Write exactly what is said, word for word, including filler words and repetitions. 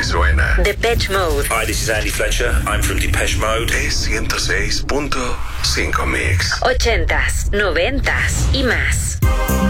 suena. Depeche Mode. Hi, this is Andy Fletcher. I'm from Depeche Mode. Es ciento seis punto cinco Mix. Ochentas, noventas y más.